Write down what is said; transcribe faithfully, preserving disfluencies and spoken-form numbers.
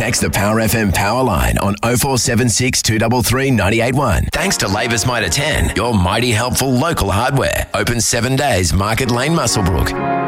text the Power F M power line on oh four seven six, two three three, nine eight one. Thanks to Labour's Mitre ten, your mighty helpful local hardware. Open seven days, Market Lane, Muswellbrook.